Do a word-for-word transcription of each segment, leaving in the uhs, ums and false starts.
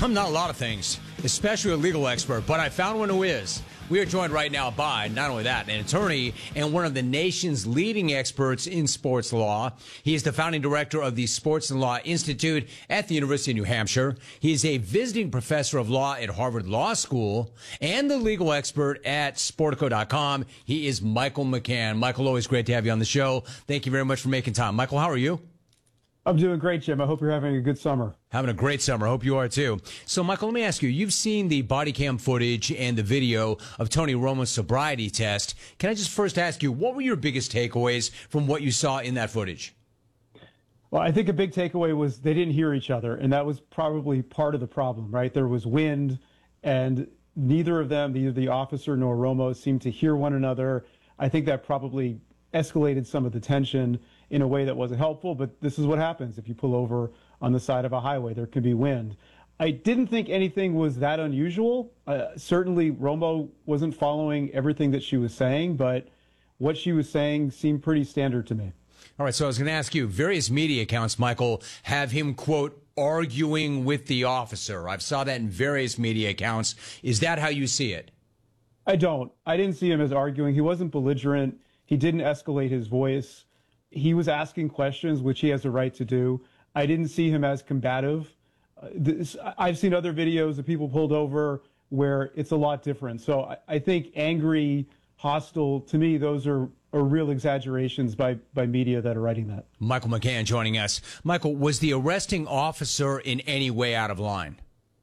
I'm not a lot of things, especially a legal expert, but I found one who is. We are joined right now by, not only that, an attorney and one of the nation's leading experts in sports law. He is the founding director of the Sports and Law Institute at the University of New Hampshire. He is a visiting professor of law at Harvard Law School and the legal expert at Sportico dot com. He is Michael McCann. Michael, always great to have you on the show. Thank you very much for making time. Michael, how are you? I'm doing great, Jim. I hope you're having a good summer. Having a great summer. Hope you are too. So, Michael, let me ask you, you've seen the body cam footage and the video of Tony Romo's sobriety test. Can I just first ask you, what were your biggest takeaways from what you saw in that footage? Well, I think a big takeaway was they didn't hear each other, and that was probably part of the problem, right? There was wind, and neither of them, either the officer nor Romo, seemed to hear one another. I think that probably escalated some of the tension in a way that wasn't helpful, but this is what happens if you pull over on the side of a highway. There can be wind. I didn't think anything was that unusual. Uh, certainly, Romo wasn't following everything that she was saying, but what she was saying seemed pretty standard to me. All right, so I was going to ask you, various media accounts, Michael, have him, quote, arguing with the officer. I've saw that in various media accounts. Is that how you see it? I don't. I didn't see him as arguing. He wasn't belligerent. He didn't escalate his voice. He was asking questions, which he has a right to do. I didn't see him as combative. Uh, this, I've seen other videos of people pulled over where it's a lot different. So I, I think angry, hostile, to me, those are, are real exaggerations by, by media that are writing that. Michael McCann joining us. Michael, was the arresting officer in any way out of line?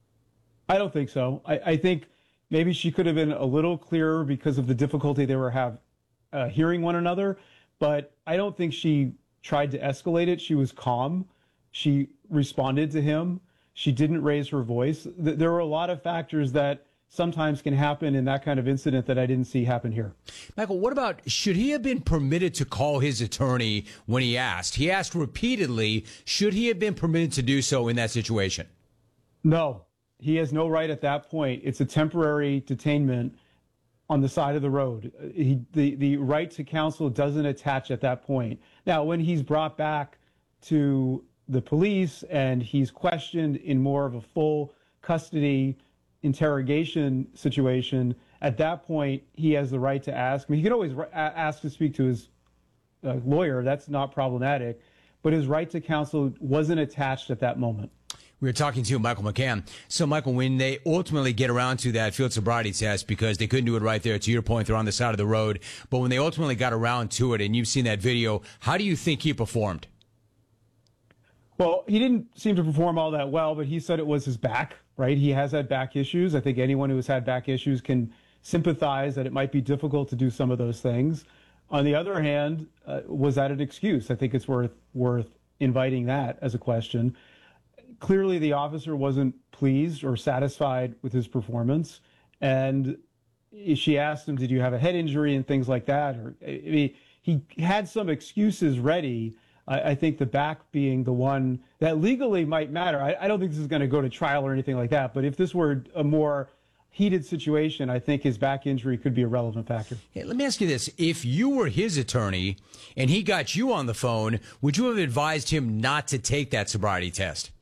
I don't think so. I, I think maybe she could have been a little clearer because of the difficulty they were have uh, hearing one another. But I don't think she tried to escalate it. She was calm. She responded to him. She didn't raise her voice. There were a lot of factors that sometimes can happen in that kind of incident that I didn't see happen here. Michael, what about, should he have been permitted to call his attorney when he asked? He asked repeatedly, should he have been permitted to do so in that situation? No, he has no right at that point. It's a temporary detainment on the side of the road. He, the, the right to counsel doesn't attach at that point. Now, when he's brought back to the police and he's questioned in more of a full custody interrogation situation, at that point, he has the right to ask. I mean, he could always ask to speak to his uh, lawyer. That's not problematic. But his right to counsel wasn't attached at that moment. We were talking to Michael McCann. So, Michael, when they ultimately get around to that field sobriety test, because they couldn't do it right there, to your point, they're on the side of the road, but when they ultimately got around to it, and you've seen that video, how do you think he performed? Well, he didn't seem to perform all that well, but he said it was his back, right? He has had back issues. I think anyone who has had back issues can sympathize that it might be difficult to do some of those things. On the other hand, uh, was that an excuse? I think it's worth worth inviting that as a question. Clearly, the officer wasn't pleased or satisfied with his performance. And she asked him, did you have a head injury and things like that? Or I mean, he had some excuses ready. I, I think the back being the one that legally might matter. I, I don't think this is going to go to trial or anything like that. But if this were a more heated situation, I think his back injury could be a relevant factor. Hey, let me ask you this. If you were his attorney and he got you on the phone, would you have advised him not to take that sobriety test?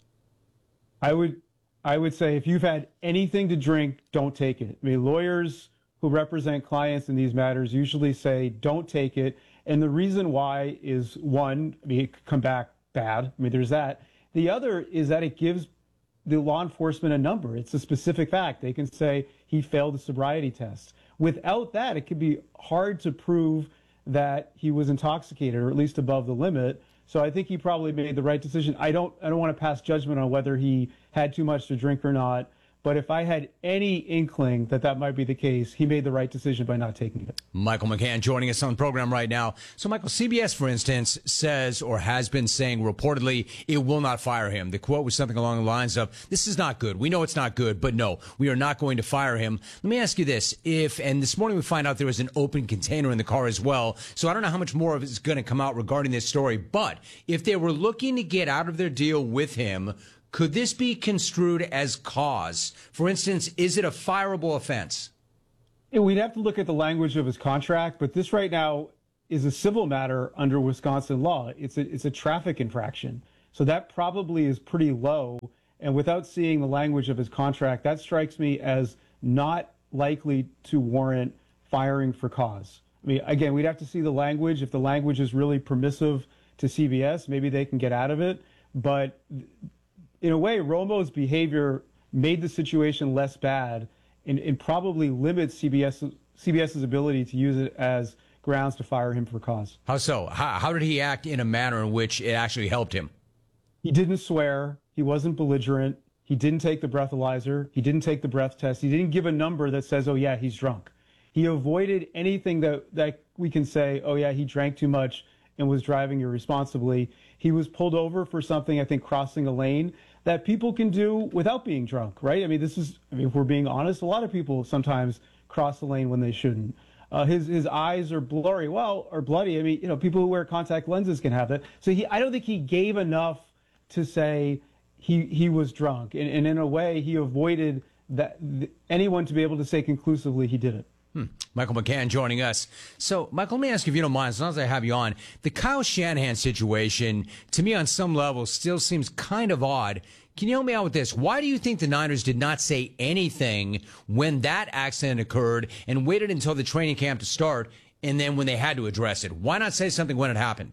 I would I would say if you've had anything to drink, don't take it. I mean, lawyers who represent clients in these matters usually say don't take it. And the reason why is, one, I mean, it could come back bad. I mean, there's that. The other is that it gives the law enforcement a number. It's a specific fact. They can say he failed the sobriety test. Without that, it could be hard to prove that he was intoxicated or at least above the limit. So I think he probably made the right decision. I don't I don't want to pass judgment on whether he had too much to drink or not. But if I had any inkling that that might be the case, he made the right decision by not taking it. Michael McCann joining us on the program right now. So, Michael, C B S, for instance, says or has been saying reportedly it will not fire him. The quote was something along the lines of, this is not good. We know it's not good, but no, we are not going to fire him. Let me ask you this. If, and this morning we find out there was an open container in the car as well. So I don't know how much more of it is going to come out regarding this story. But if they were looking to get out of their deal with him, could this be construed as cause? For instance, is it a fireable offense? Yeah, we'd have to look at the language of his contract, but this right now is a civil matter under Wisconsin law. It's a, it's a traffic infraction. So that probably is pretty low. And without seeing the language of his contract, that strikes me as not likely to warrant firing for cause. I mean, again, we'd have to see the language. If the language is really permissive to C B S, maybe they can get out of it. But in a way, Romo's behavior made the situation less bad and, and probably limits C B S, CBS's ability to use it as grounds to fire him for cause. How so? How, how did he act in a manner in which it actually helped him? He didn't swear. He wasn't belligerent. He didn't take the breathalyzer. He didn't take the breath test. He didn't give a number that says, oh, yeah, he's drunk. He avoided anything that, that we can say, oh, yeah, he drank too much and was driving irresponsibly. He was pulled over for something, I think, crossing a lane that people can do without being drunk, right? I mean, this is, I mean, if we're being honest, a lot of people sometimes cross the lane when they shouldn't. Uh, his his eyes are blurry, well, or bloody. I mean, you know, people who wear contact lenses can have that. So he, I don't think he gave enough to say he he was drunk, and, and in a way, he avoided that th- anyone to be able to say conclusively he did it. Hmm. Michael McCann joining us. So, Michael, let me ask you, if you don't mind, as long as I have you on, the Kyle Shanahan situation, to me, on some level, still seems kind of odd. Can you help me out with this? Why do you think the Niners did not say anything when that accident occurred and waited until the training camp to start, and then when they had to address it? Why not say something when it happened?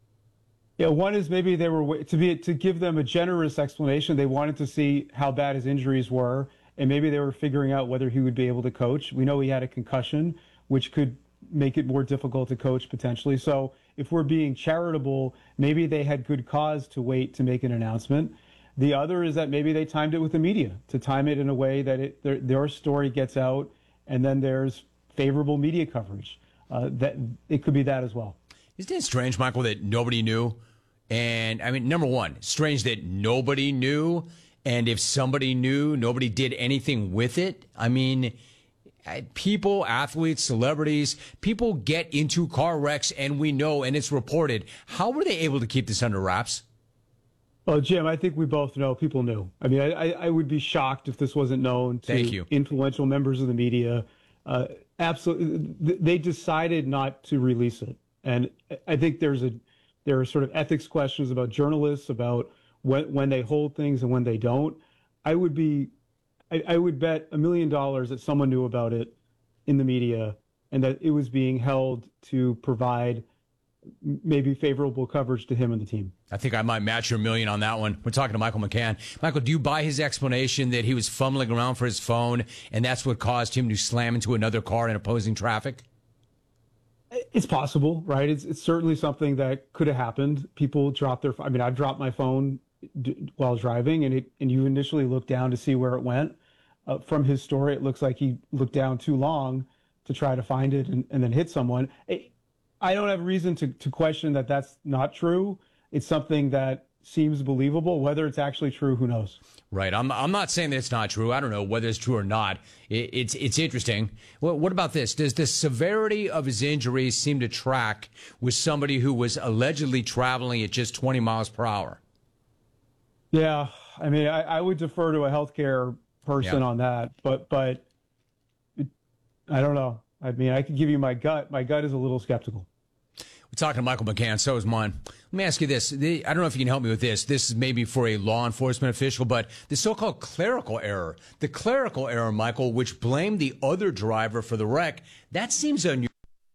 Yeah, one is maybe they were to be to give them a generous explanation. They wanted to see how bad his injuries were, and maybe they were figuring out whether he would be able to coach. We know he had a concussion, which could make it more difficult to coach potentially. So if we're being charitable, maybe they had good cause to wait to make an announcement. The other is that maybe they timed it with the media, to time it in a way that it, their, their story gets out, and then there's favorable media coverage. Uh, that it could be that as well. Isn't it strange, Michael, that nobody knew? And I mean, number one, strange that nobody knew. And if somebody knew, nobody did anything with it. I mean, people, athletes, celebrities, people get into car wrecks, and we know, and it's reported. How were they able to keep this under wraps? Well, Jim, I think we both know people knew. I mean, I, I would be shocked if this wasn't known to Thank you. influential members of the media. Uh, absolutely. They decided not to release it. And I think there's a there are sort of ethics questions about journalists, about when, when they hold things and when they don't. I would be, I, I would bet a million dollars that someone knew about it in the media and that it was being held to provide maybe favorable coverage to him and the team. I think I might match your million on that one. We're talking to Michael McCann. Michael, do you buy his explanation that he was fumbling around for his phone and that's what caused him to slam into another car in opposing traffic? It's possible, right? It's it's certainly something that could have happened. People drop their, I mean, I've dropped my phone d- while driving, and it and you initially look down to see where it went. Uh, from his story, it looks like he looked down too long to try to find it and, and then hit someone. It, I don't have reason to, to question that that's not true. It's something that seems believable. Whether it's actually true, who knows? Right. I'm I'm not saying that it's not true. I don't know whether it's true or not. It, it's it's interesting. Well, what about this? Does the severity of his injuries seem to track with somebody who was allegedly traveling at just twenty miles per hour? Yeah. I mean, I, I would defer to a healthcare person Yeah. on that, but but it, I don't know. I mean, I could give you my gut. My gut is a little skeptical. We're talking to Michael McCann. So is mine. Let me ask you this. The, I don't know if you can help me with this. This is maybe for a law enforcement official, but the so-called clerical error, the clerical error, Michael, which blamed the other driver for the wreck, that seems unusual.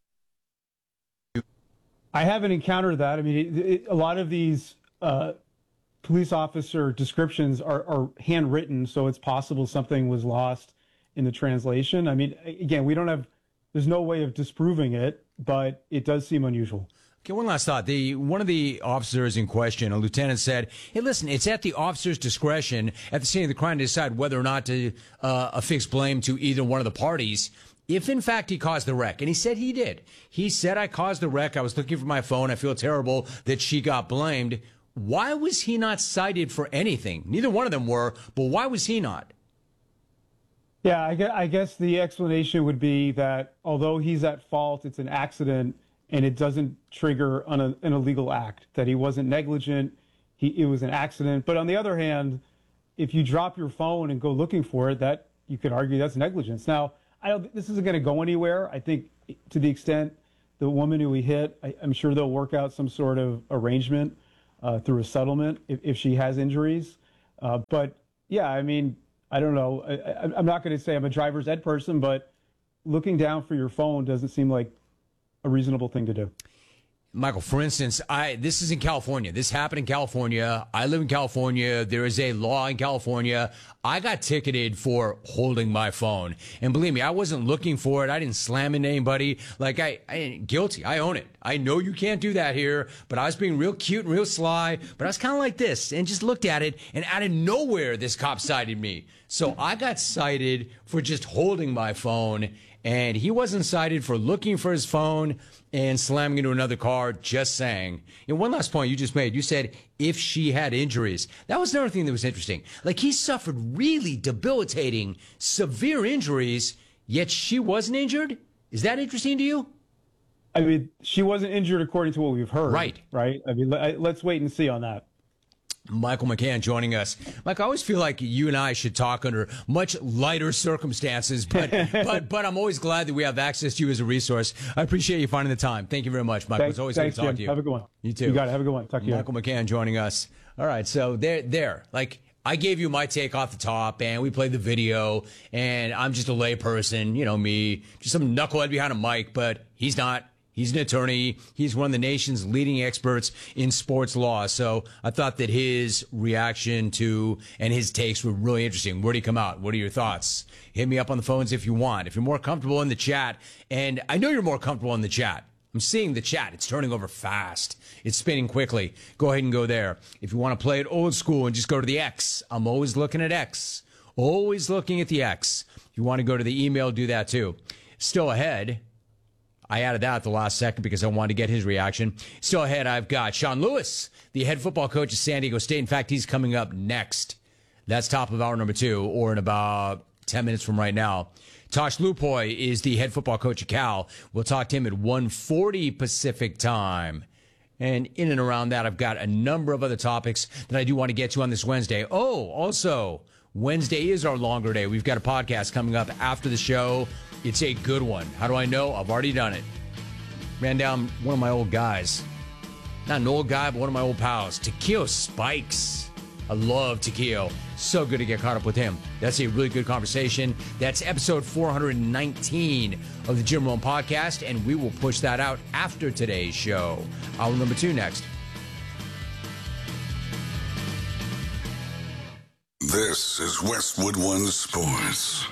I haven't encountered that. I mean, it, it, a lot of these uh, police officer descriptions are, are handwritten, so it's possible something was lost in the translation. I mean, again, we don't have, there's no way of disproving it, but it does seem unusual. Okay, one last thought. The one of the officers in question, a lieutenant, said, hey, listen, it's at the officer's discretion at the scene of the crime to decide whether or not to uh, affix blame to either one of the parties if, in fact, he caused the wreck. And he said he did. He said, I caused the wreck. I was looking for my phone. I feel terrible that she got blamed. Why was he not cited for anything? Neither one of them were, but why was he not? Yeah, I guess, I guess the explanation would be that although he's at fault, it's an accident and it doesn't trigger an, an illegal act, that he wasn't negligent, he, it was an accident. But on the other hand, if you drop your phone and go looking for it, that you could argue that's negligence. Now, I don't, this isn't going to go anywhere. I think to the extent the woman who he hit, I, I'm sure they'll work out some sort of arrangement uh, through a settlement if, if she has injuries. Uh, but yeah, I mean, I don't know. I, I'm not going to say I'm a driver's ed person, but looking down for your phone doesn't seem like a reasonable thing to do. Michael, for instance, I this is in California. This happened in California. I live in California. There is a law in California. I got ticketed for holding my phone. And believe me, I wasn't looking for it. I didn't slam into anybody. Like, I, I ain't guilty. I own it. I know you can't do that here, but I was being real cute and real sly. But I was kind of like this and just looked at it. And out of nowhere, this cop cited me. So I got cited for just holding my phone. And he wasn't cited for looking for his phone and slamming into another car, just saying. And one last point you just made. You said if she had injuries. That was another thing that was interesting. Like, he suffered really debilitating, severe injuries, yet she wasn't injured? Is that interesting to you? I mean, she wasn't injured according to what we've heard. Right. Right? I mean, let's wait and see on that. Michael McCann joining us. Mike, I always feel like you and I should talk under much lighter circumstances, but but but I'm always glad that we have access to you as a resource. I appreciate you finding the time. Thank you very much, Michael. Thanks, it's always thanks, good to talk Jim. to you. Have a good one. You too. You got it. Have a good one. Talk to you. Michael McCann joining us. All right, so there, there. Like, I gave you my take off the top, and we played the video, and I'm just a lay person, you know, me, just some knucklehead behind a mic, but he's not. He's an attorney. He's one of the nation's leading experts in sports law. So I thought that his reaction to and his takes were really interesting. Where'd he come out? What are your thoughts? Hit me up on the phones if you want. If you're more comfortable in the chat, and I know you're more comfortable in the chat. I'm seeing the chat. It's turning over fast. It's spinning quickly. Go ahead and go there. If you want to play it old school and just go to the X, I'm always looking at X. Always looking at the X. If you want to go to the email, do that too. Still ahead. I added that at the last second because I wanted to get his reaction. Still ahead, I've got Sean Lewis, the head football coach of San Diego State. In fact, he's coming up next. That's top of hour number two, or in about ten minutes from right now. Tosh Lupoy is the head football coach of Cal. We'll talk to him at one forty Pacific time. And in and around that, I've got a number of other topics that I do want to get to on this Wednesday. Oh, also, Wednesday is our longer day. We've got a podcast coming up after the show. It's a good one. How do I know? I've already done it. Ran down one of my old guys. Not an old guy, but one of my old pals. Takeo Spikes. I love Takeo. So good to get caught up with him. That's a really good conversation. That's episode four nineteen of the Jim Rome Podcast, and we will push that out after today's show. Hour number two next. This is Westwood One Sports.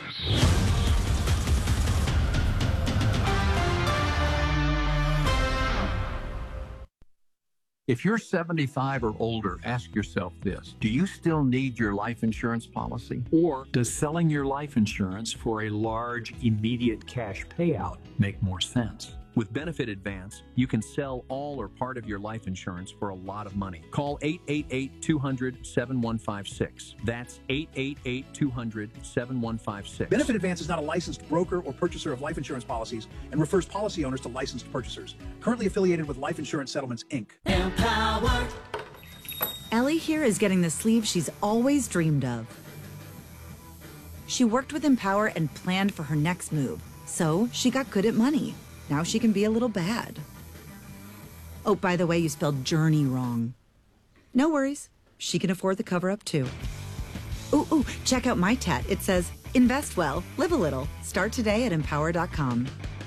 If you're seventy-five or older, ask yourself this. Do you still need your life insurance policy? Or does selling your life insurance for a large, immediate cash payout make more sense? With Benefit Advance, you can sell all or part of your life insurance for a lot of money. Call eight eight eight, two hundred, seven one five six. That's eight eight eight, two hundred, seven one five six. Benefit Advance is not a licensed broker or purchaser of life insurance policies and refers policy owners to licensed purchasers. Currently affiliated with Life Insurance Settlements, Incorporated. Empower. Ellie here is getting the sleeve she's always dreamed of. She worked with Empower and planned for her next move, so she got good at money. Now she can be a little bad. Oh, by the way, you spelled journey wrong. No worries. She can afford the cover-up, too. Ooh, ooh, check out my tat. It says, invest well, live a little. Start today at empower dot com.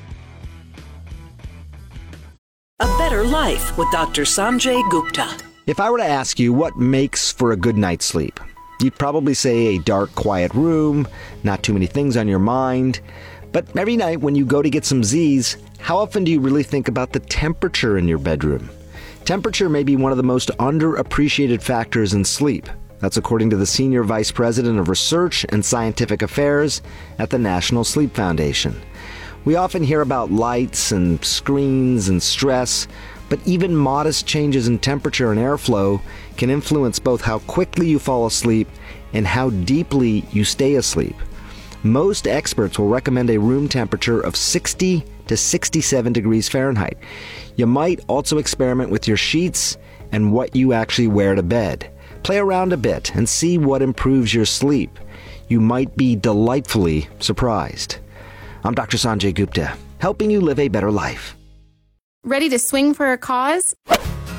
A Better Life with Doctor Sanjay Gupta. If I were to ask you what makes for a good night's sleep, you'd probably say a dark, quiet room, not too many things on your mind. But every night when you go to get some Z's, how often do you really think about the temperature in your bedroom? Temperature may be one of the most underappreciated factors in sleep. That's according to the Senior Vice President of Research and Scientific Affairs at the National Sleep Foundation. We often hear about lights and screens and stress, but even modest changes in temperature and airflow can influence both how quickly you fall asleep and how deeply you stay asleep. Most experts will recommend a room temperature of sixty to sixty-seven degrees Fahrenheit. You might also experiment with your sheets and what you actually wear to bed. Play around a bit and see what improves your sleep. You might be delightfully surprised. I'm Doctor Sanjay Gupta, helping you live a better life. Ready to swing for a cause?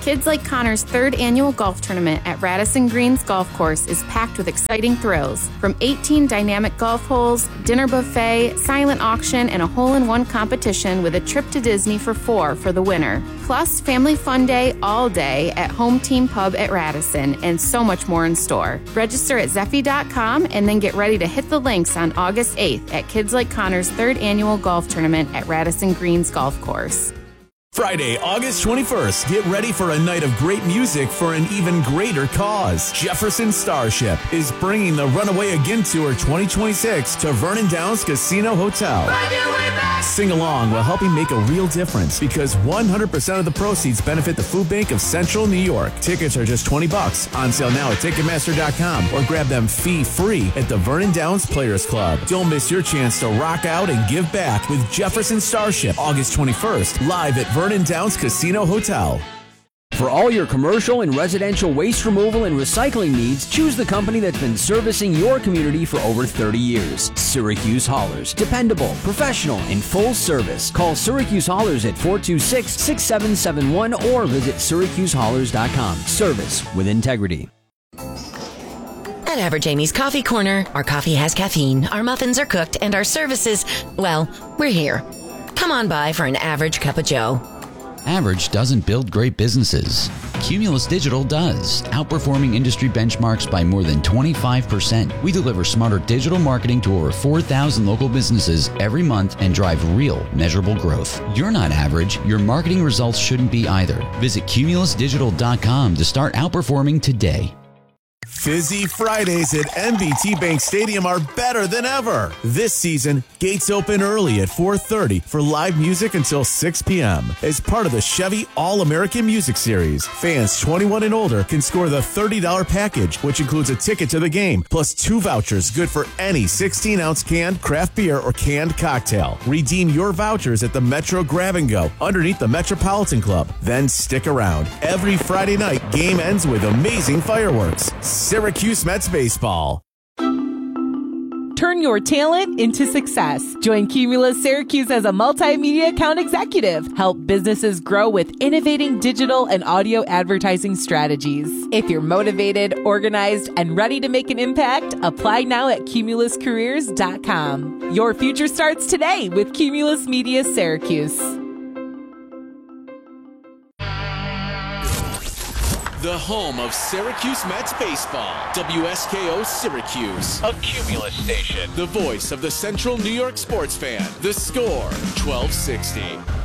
Kids Like Connor's third annual golf tournament at Radisson Greens Golf Course is packed with exciting thrills. From eighteen dynamic golf holes, dinner buffet, silent auction, and a hole-in-one competition with a trip to Disney for four for the winner. Plus, family fun day all day at Home Team Pub at Radisson, and so much more in store. Register at Zeffy dot com and then get ready to hit the links on August eighth at Kids Like Connor's third annual golf tournament at Radisson Greens Golf Course. Friday, August twenty-first, get ready for a night of great music for an even greater cause. Jefferson Starship is bringing the Runaway Again Tour twenty twenty-six to Vernon Downs Casino Hotel. Sing along while helping make a real difference because one hundred percent of the proceeds benefit the Food Bank of Central New York. Tickets are just twenty bucks. On sale now at Ticketmaster dot com or grab them fee-free at the Vernon Downs Players Club. Don't miss your chance to rock out and give back with Jefferson Starship, August twenty-first, live at Vernon Downs Casino Hotel. For all your commercial and residential waste removal and recycling needs, choose the company that's been servicing your community for over thirty years. Syracuse Haulers. Dependable, professional, and full service. Call Syracuse Haulers at four two six, six seven seven one or visit Syracuse Haulers dot com. Service with integrity. At Average Amy's Coffee Corner, our coffee has caffeine, our muffins are cooked, and our services, well, we're here. Come on by for an average cup of joe. Average doesn't build great businesses. Cumulus Digital does, outperforming industry benchmarks by more than twenty-five percent. We deliver smarter digital marketing to over four thousand local businesses every month and drive real, measurable growth. You're not average. Your marketing results shouldn't be either. Visit Cumulus Digital dot com to start outperforming today. Fizzy Fridays at M B T Bank Stadium are better than ever. This season, gates open early at four thirty for live music until six p.m. As part of the Chevy All-American Music Series, fans twenty-one and older can score the thirty dollars package, which includes a ticket to the game, plus two vouchers good for any sixteen ounce canned craft beer or canned cocktail. Redeem your vouchers at the Metro Grab and Go underneath the Metropolitan Club. Then stick around. Every Friday night, game ends with amazing fireworks. Syracuse Mets baseball. Turn your talent into success. Join Cumulus Syracuse as a multimedia account executive. Help businesses grow with innovating digital and audio advertising strategies. If you're motivated, organized, and ready to make an impact, apply now at Cumulus Careers dot com. Your future starts today with Cumulus Media Syracuse. The home of Syracuse Mets baseball. W S K O Syracuse, a Cumulus station. The voice of the Central New York sports fan. The Score, twelve sixty.